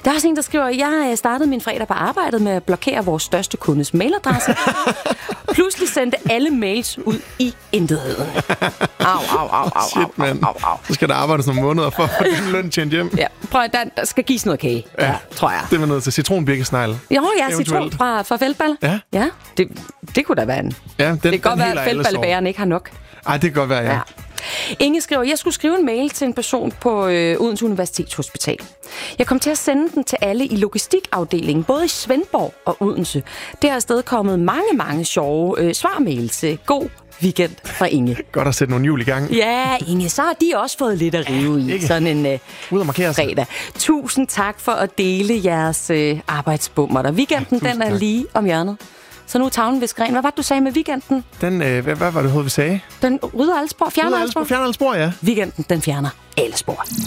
Der er også en, der skriver, jeg startede min fredag på arbejdet med at blokere vores største kundes mailadresse. Pludselig sendte alle mails ud i intetheden. Shit, mand. Så skal der arbejdes nogle måneder for at få din løn tjent hjem. Ja, prøv at der skal gives noget kage, tror jeg. Det var noget til citronbirkesnegl. Jo, ja, citron fra feltballe. Ja. Det kunne da være en. Ja, det kan godt være, at feltballebæreren ikke har nok. Ej, det kan godt være, ja. Inge skriver, jeg skulle skrive en mail til en person på Odense Universitetshospital. Jeg kom til at sende den til alle i logistikafdelingen, både i Svendborg og Odense. Det har afsted kommet mange sjove svarmails. God weekend fra Inge. Godt at sætte nogle hjul i gang. Ja, Inge, så har de også fået lidt at rive i sådan en fredag. Tusind tak for at dele jeres arbejdsbummer. Weekenden, den er lige om hjørnet. Så nu er tavlen ved skræn. Hvad var det, du sagde med weekenden? Den, hvad var det, vi sagde? Den rydder alle spor, fjerner alle spor. Fjerner alle spor, ja. Weekenden, den fjerner alle spor.